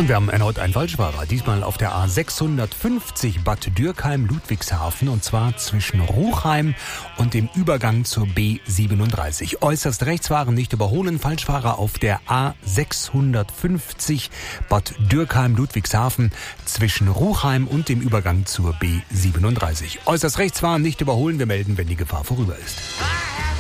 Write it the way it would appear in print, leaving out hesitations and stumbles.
Und wir haben erneut einen Falschfahrer, diesmal auf der A650 Bad Dürkheim-Ludwigshafen, und zwar zwischen Ruchheim und dem Übergang zur B37. Äußerst rechts fahren, nicht überholen. Falschfahrer auf der A650 Bad Dürkheim-Ludwigshafen zwischen Ruchheim und dem Übergang zur B37. Äußerst rechts fahren, nicht überholen. Wir melden, wenn die Gefahr vorüber ist.